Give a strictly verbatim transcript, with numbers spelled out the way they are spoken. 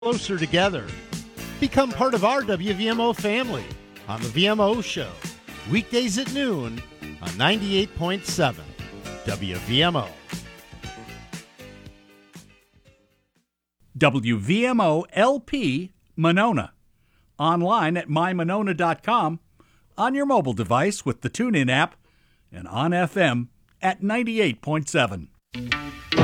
closer together. Become part of our W V M O family on the V M O Show, weekdays at noon on ninety-eight point seven W V M O. W V M O L P Monona. Online at my monona dot com, on your mobile device with the TuneIn app, and on F M at ninety-eight point seven.